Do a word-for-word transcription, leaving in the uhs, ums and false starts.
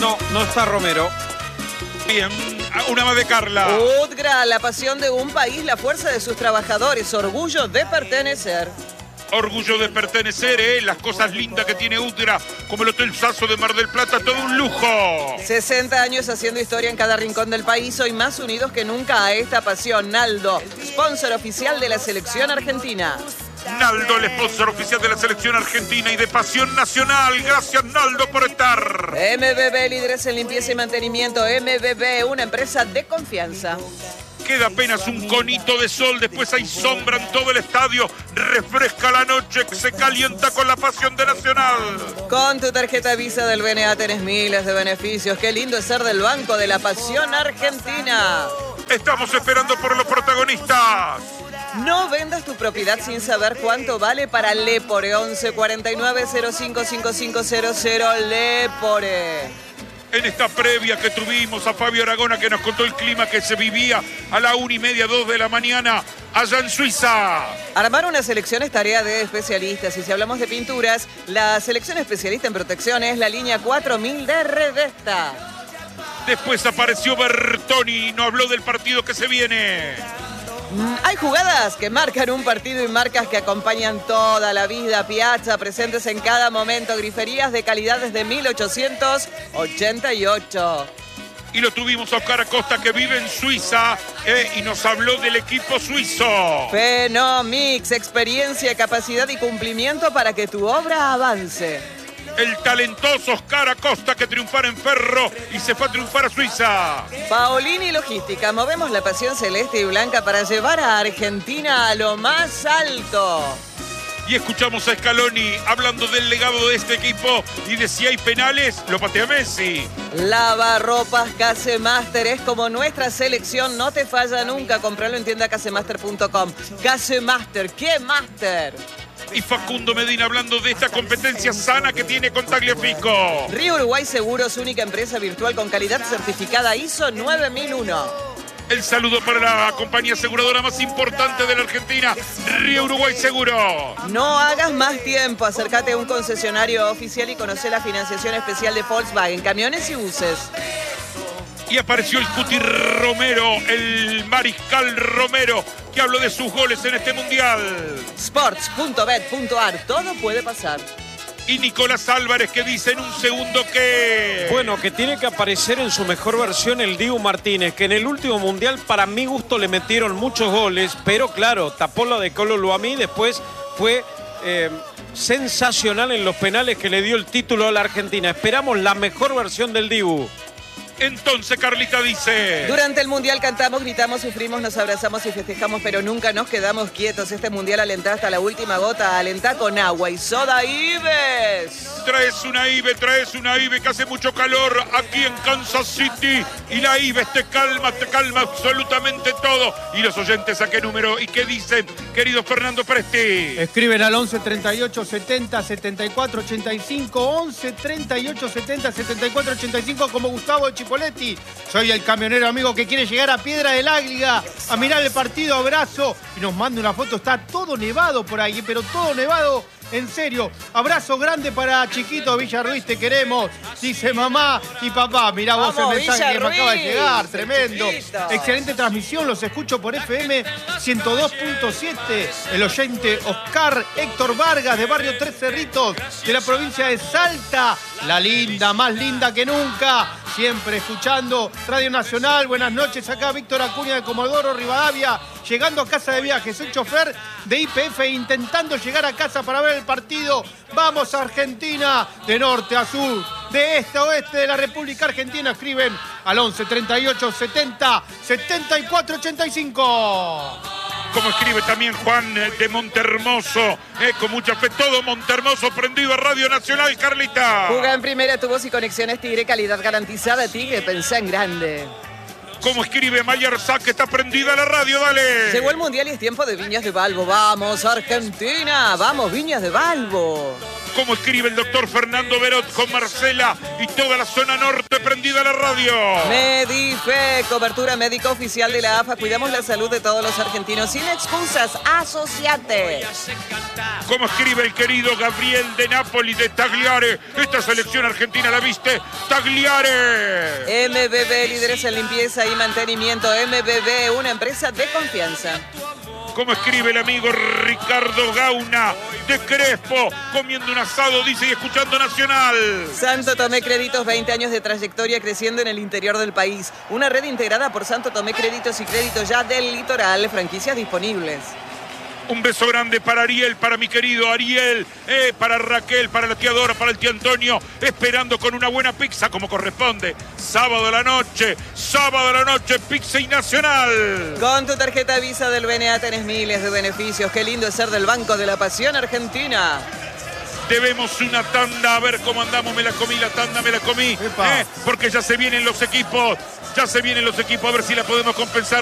No, no está Romero. Bien, una más de Carla. Udgra, la pasión de un país, la fuerza de sus trabajadores, orgullo de pertenecer. Orgullo de pertenecer, ¿eh? Las cosas lindas que tiene Udgra, como el Hotel Sasso de Mar del Plata, todo un lujo. sesenta años haciendo historia en cada rincón del país, hoy más unidos que nunca a esta pasión. Naldo, sponsor oficial de la selección argentina. Naldo, el sponsor oficial de la selección argentina y de Pasión Nacional. Gracias, Naldo, por estar. M B B, líderes en limpieza y mantenimiento. M B B, una empresa de confianza. Queda apenas un conito de sol, después hay sombra en todo el estadio. Refresca la noche, que se calienta con la Pasión de Nacional. Con tu tarjeta Visa del B N A tenés miles de beneficios. Qué lindo es ser del Banco de la Pasión Argentina. Estamos esperando por los protagonistas. No vendas tu propiedad sin saber cuánto vale para Lepore. once cuarenta y nueve cero cinco cinco cinco cero cero Lepore. En esta previa que tuvimos a Fabio Aragona, que nos contó el clima que se vivía a la una y media, dos de la mañana, allá en Suiza. Armar una selección es tarea de especialistas. Y si hablamos de pinturas, la selección especialista en protección es la línea cuatro mil de Redesta. Después apareció Bertoni y nos habló del partido que se viene. Hay jugadas que marcan un partido y marcas que acompañan toda la vida. Piazza, presentes en cada momento. Griferías de calidad desde mil ochocientos ochenta y ocho. Y lo tuvimos a Oscar Acosta, que vive en Suiza, eh, y nos habló del equipo suizo. Fenomix, experiencia, capacidad y cumplimiento para que tu obra avance. El talentoso Oscar Acosta, que triunfara en Ferro y se fue a triunfar a Suiza. Paolini Logística, movemos la pasión celeste y blanca para llevar a Argentina a lo más alto. Y escuchamos a Scaloni hablando del legado de este equipo y de si hay penales, lo patea Messi. Lavarropas Casemaster es como nuestra selección, no te falla nunca. Compralo en tienda casemaster punto com. Casemaster, ¿qué master? Y Facundo Medina hablando de esta competencia sana que tiene con Tagliafico. Río Uruguay Seguros, única empresa virtual con calidad certificada I S O nueve mil uno. El saludo para la compañía aseguradora más importante de la Argentina, Río Uruguay Seguro. No hagas más tiempo, acércate a un concesionario oficial y conoce la financiación especial de Volkswagen, camiones y buses. Y apareció el Cuti Romero, el Mariscal Romero, que habló de sus goles en este Mundial. sports punto bet punto ar, todo puede pasar. Y Nicolás Álvarez, que dice en un segundo que... Bueno, que tiene que aparecer en su mejor versión el Dibu Martínez, que en el último Mundial, para mi gusto, le metieron muchos goles, pero claro, tapó la de Colo Luamí, después fue eh, sensacional en los penales que le dio el título a la Argentina. Esperamos la mejor versión del Dibu. Entonces Carlita dice... Durante el Mundial cantamos, gritamos, sufrimos, nos abrazamos y festejamos, pero nunca nos quedamos quietos. Este Mundial alentá hasta la última gota, alentá con agua y soda Ives. Traes una Ibe, traes una Ibe que hace mucho calor aquí en Kansas City. Y la Ives te calma, te calma absolutamente todo. Y los oyentes, ¿a qué número y qué dicen, querido Fernando Presti? Escriben al once treinta y ocho setenta setenta y cuatro ochenta y cinco, once treinta y ocho setenta setenta y cuatro ochenta y cinco como Gustavo Chipoletti. Soy el camionero amigo que quiere llegar a Piedra del Águila a mirar el partido, abrazo. Y nos manda una foto, está todo nevado por ahí, pero todo nevado. En serio, abrazo grande para Chiquito Villa Ruiz, te queremos. Dice mamá y papá. Mirá vos Vamos, el mensaje Villa que me acaba de Ruiz, llegar, tremendo. Chiquito. Excelente transmisión, los escucho por F M ciento dos punto siete. El oyente Oscar Héctor Vargas de Barrio Tres Cerritos, de la provincia de Salta. La linda, más linda que nunca. Siempre escuchando Radio Nacional. Buenas noches, acá Víctor Acuña de Comodoro Rivadavia. Llegando a casa de viajes, el chofer de I P F intentando llegar a casa para ver el partido. Vamos Argentina, de norte a sur, de este a oeste de la República Argentina. Escriben al once treinta y ocho setenta setenta y cuatro ochenta y cinco. Como escribe también Juan de Montermoso, eh, con mucha fe, todo Montermoso prendido a Radio Nacional, Carlita. Juga en primera, tubos y conexiones Tigre, calidad garantizada. Tigre, pensá en grande. Como escribe Mayer Sack, que está prendida la radio, dale. Llegó el Mundial y es tiempo de Viñas de Balbo. ¡Vamos, Argentina! ¡Vamos, Viñas de Balbo! Como escribe el doctor Fernando Berot con Marcela y toda la zona norte prendida a la radio. Medife, cobertura médica oficial de la A F A. Cuidamos la salud de todos los argentinos. Sin excusas, asociate. Como escribe el querido Gabriel de Nápoli de Tagliare. Esta selección argentina la viste, Tagliare. M B B, líderes en limpieza y mantenimiento. M B B, una empresa de confianza. Como escribe el amigo Ricardo Gauna de Crespo, comiendo un asado, dice, y escuchando Nacional. Santo Tomé Créditos, veinte años de trayectoria creciendo en el interior del país. Una red integrada por Santo Tomé Créditos y Créditos Ya del Litoral, franquicias disponibles. Un beso grande para Ariel, para mi querido Ariel, eh, para Raquel, para la tía Dora, para el tío Antonio, esperando con una buena pizza como corresponde. Sábado a la noche, sábado a la noche, pizza y Nacional. Con tu tarjeta Visa del B N A tenés miles de beneficios. Qué lindo es ser del Banco de la Pasión Argentina. Debemos una tanda, a ver cómo andamos, me la comí, la tanda me la comí, eh, porque ya se vienen los equipos, ya se vienen los equipos, a ver si la podemos compensar.